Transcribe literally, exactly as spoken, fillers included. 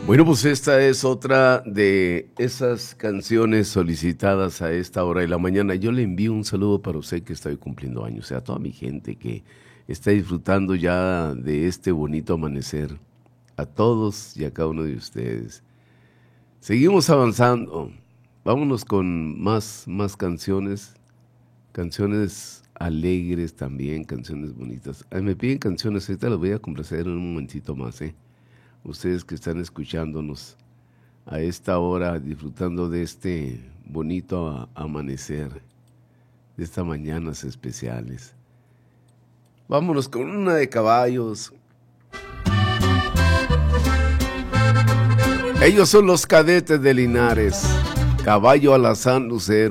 Bueno, pues esta es otra de esas canciones solicitadas a esta hora de la mañana. Yo le envío un saludo para usted que está hoy cumpliendo años, o sea, a toda mi gente que está disfrutando ya de este bonito amanecer. A todos y a cada uno de ustedes. Seguimos avanzando. Vámonos con más, más canciones. Canciones alegres también, canciones bonitas. Ay, me piden canciones, ahorita las voy a complacer en un momentito más, ¿eh? Ustedes que están escuchándonos a esta hora, disfrutando de este bonito a- amanecer, de estas mañanas especiales. Vámonos con una de Caballos. Ellos son los Cadetes de Linares, Caballo Alazán Lucero.